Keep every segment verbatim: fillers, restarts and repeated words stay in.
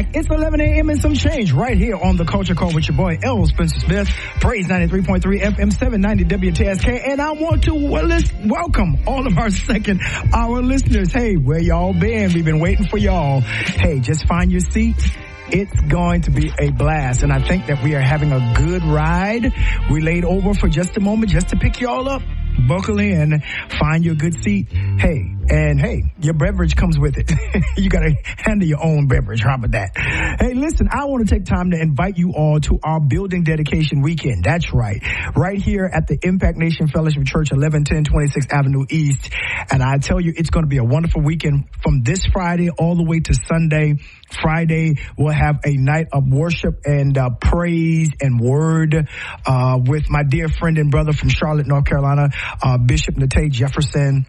back. It's eleven a.m. and some change right here on the Culture Call with your boy, L. Spencer Smith. Praise ninety-three point three F M, seven ninety W T S K. And I want to well, welcome all of our second hour listeners. Hey, where y'all been? We've been waiting for y'all. Hey, just find your seat. It's going to be a blast. And I think that we are having a good ride. We laid over for just a moment just to pick y'all up. Buckle in, find your good seat. Hey, and hey, your beverage comes with it. You got to handle your own beverage. How about that? Hey, listen, I want to take time to invite you all to our building dedication weekend. That's right. Right here at the Impact Nation Fellowship Church, eleven ten twenty-sixth Avenue East. And I tell you, it's going to be a wonderful weekend from this Friday all the way to Sunday. Friday, we'll have a night of worship and uh, praise and word uh, with my dear friend and brother from Charlotte, North Carolina, uh, Bishop Nate Jefferson.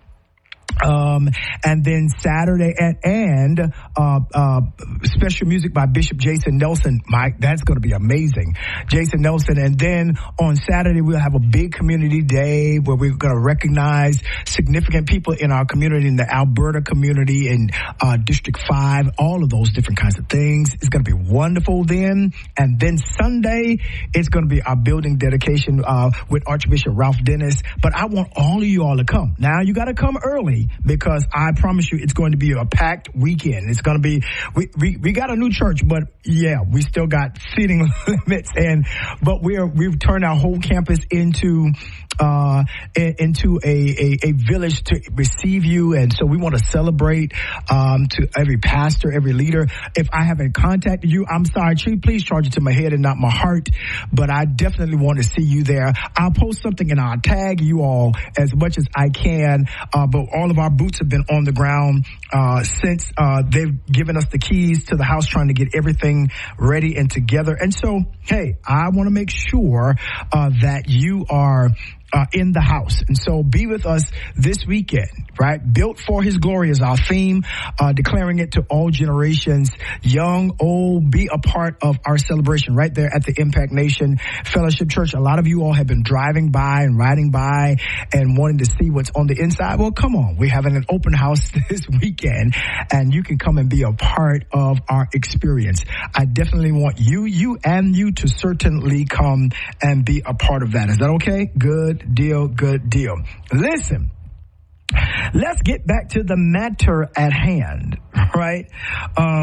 Um, and then Saturday and, and, uh, uh, special music by Bishop Jason Nelson. Mike, that's going to be amazing. Jason Nelson. And then on Saturday, we'll have a big community day where we're going to recognize significant people in our community, in the Alberta community, in, uh, District five, all of those different kinds of things. It's going to be wonderful then. And then Sunday, it's going to be our building dedication, uh, with Archbishop Ralph Dennis. But I want all of you all to come. Now, you got to come early. Because I promise you, it's going to be a packed weekend. It's going to be, we, we, we got a new church, but yeah, we still got seating limits. And, but we're, we've turned our whole campus into, uh, into a, a, a village to receive you. And so we want to celebrate, um, to every pastor, every leader. If I haven't contacted you, I'm sorry. Please charge it to my head and not my heart. But I definitely want to see you there. I'll post something and I'll tag you all as much as I can. Uh, but all of our boots have been on the ground uh since uh they've given us the keys to the house, trying to get everything ready and together. And so, hey, I want to make sure uh that you are Uh, in the house. And so be with us this weekend, right? Built for his glory is our theme, uh, declaring it to all generations, young, old, be a part of our celebration right there at the Impact Nation Fellowship Church. A lot of you all have been driving by and riding by and wanting to see what's on the inside. Well, come on. We're having an open house this weekend and you can come and be a part of our experience. I definitely want you, you and you to certainly come and be a part of that. Is that okay? Good deal, good deal. Listen, let's get back to the matter at hand, right? Um,